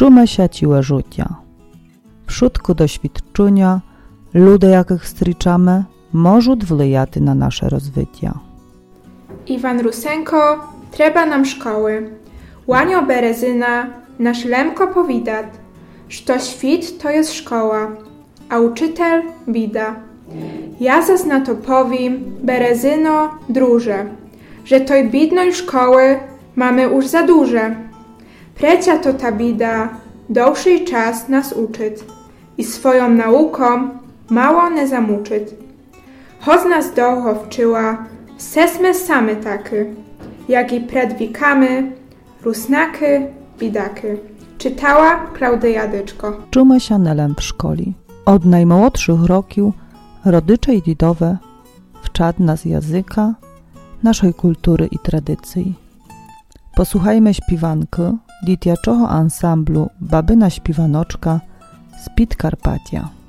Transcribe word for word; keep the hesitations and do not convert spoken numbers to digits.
Чуме сяciłe życia. Wśródku doświadczenia, ludy jakich stryczamy, możуть wpływać na nasze rozwycia. Iwan Rusenko, trzeba nam szkoły. Łanio Berezyna, nasz Lemko powidat, że świt to jest szkoła, a uczytel bida. Ja zas na to powiem, Berezyno, druże, że toj bidnej szkoły mamy już za duże. Precia to ta bida, dłuższy czas nas uczyć i swoją nauką mało nie zamuczyć. Choć nas dołho wczyła, sesme same taky, jak i predwikamy, rusnaky, bidaky. Czytała Klaudyja Dyczko. Czumy się nelem w szkoli. Od najmłodszych roków rodycze i didowe wczad nas języka, naszej kultury i tradycji. Posłuchajmy śpiewanki dziecięcego ansamblu Babyna Śpiewanoczka z Podkarpacia.